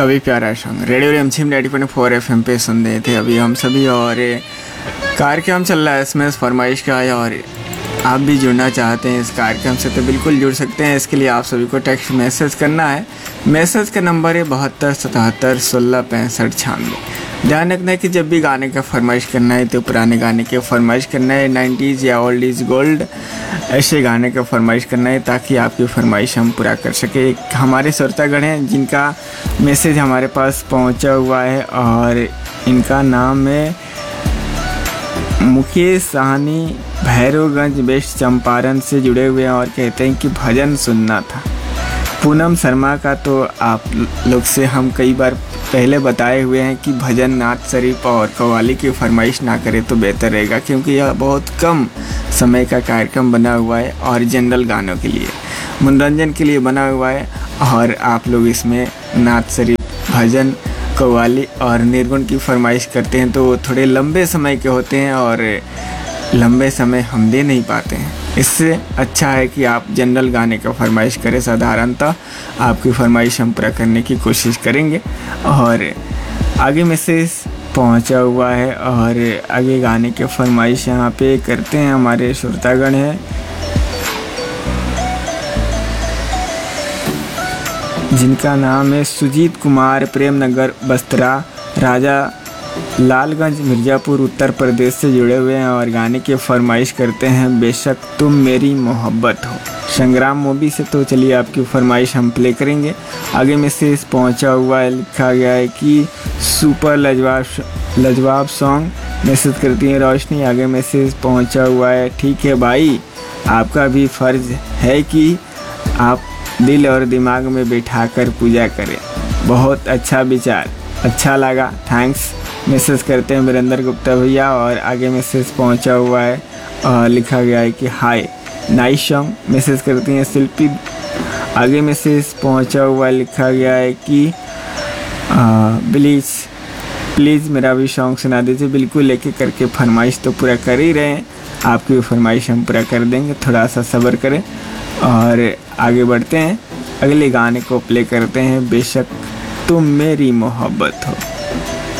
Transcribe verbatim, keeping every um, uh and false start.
कभी प्यारा song radio रिमझिम ninety point four F M पे सुन रहे थे अभी हम सभी। और कार्यक्रम चल रहा है इसमें फरमाइश का है, और आप भी जुड़ना चाहते हैं इस कार्यक्रम से तो बिल्कुल जुड़ सकते हैं। इसके लिए आप सभी को टेक्स्ट मैसेज करना है। मैसेज का नंबर है बहत्तर सतहत्तर सोलह पैंसठ छियानवे। ध्यान रखना है कि जब भी गाने का फरमाइश करना है तो पुराने गाने के फरमाइश करना है, नाइन्टीज़ या ओल्ड इज़ गोल्ड ऐसे गाने का फरमाइश करना है ताकि आपकी फरमाइश हम पूरा कर सके। एक हमारे श्रोतागण हैं जिनका मैसेज हमारे पास पहुंचा हुआ है और इनका नाम है मुकेश साहनी, भैरवगंज वेस्ट चंपारण से जुड़े हुए हैं और कहते हैं कि भजन सुनना था। पूनम शर्मा का तो आप लोग से हम कई बार पहले बताए हुए हैं कि भजन, नात शरीफ और कव्वाली की फरमाइश ना करें तो बेहतर रहेगा, क्योंकि यह बहुत कम समय का कार्यक्रम बना हुआ है और जनरल गानों के लिए, मनोरंजन के लिए बना हुआ है। और आप लोग इसमें नात शरीफ, भजन, कव्वाली और निर्गुण की फरमाइश करते हैं तो वो थोड़े लंबे समय के होते हैं और लंबे समय हम दे नहीं पाते हैं। इससे अच्छा है कि आप जनरल गाने का फरमाइश करें। साधारणतः आपकी फरमाइश हम पूरा करने की कोशिश करेंगे। और आगे मैसेज पहुंचा हुआ है और आगे गाने के फरमाइश यहाँ पे करते हैं हमारे श्रोतागण हैं जिनका नाम है सुजीत कुमार, प्रेमनगर बस्तरा, राजा लालगंज, मिर्ज़ापुर, उत्तर प्रदेश से जुड़े हुए हैं और गाने की फरमाइश करते हैं बेशक तुम मेरी मोहब्बत हो, संग्राम मूवी से। तो चलिए आपकी फरमाइश हम प्ले करेंगे। आगे मैसेज पहुंचा हुआ है, लिखा गया है कि सुपर लाजवाब लाजवाब सॉन्ग, मैसेज करती हैं रोशनी। आगे मैसेज पहुंचा हुआ है, ठीक है भाई, आपका भी फ़र्ज़ है कि आप दिल और दिमाग में बिठाकर पूजा करें। बहुत अच्छा विचार, अच्छा लगा, थैंक्स। मैसेज करते हैं वीरेंद्र गुप्ता भैया। और आगे मैसेज पहुंचा हुआ है और लिखा गया है कि हाय नाइस सॉन्ग, मैसेज करती हैं शिल्पी। आगे मैसेज पहुंचा हुआ है, लिखा गया है कि प्लीज़ प्लीज़ मेरा भी सॉन्ग सुना दीजिए। बिल्कुल एक एक करके फरमाइश तो पूरा कर ही रहे हैं, आपकी फरमाइश हम पूरा कर देंगे, थोड़ा सा सब्र करें। और आगे बढ़ते हैं, अगले गाने को प्ले करते हैं बेशक तुम मेरी मोहब्बत हो।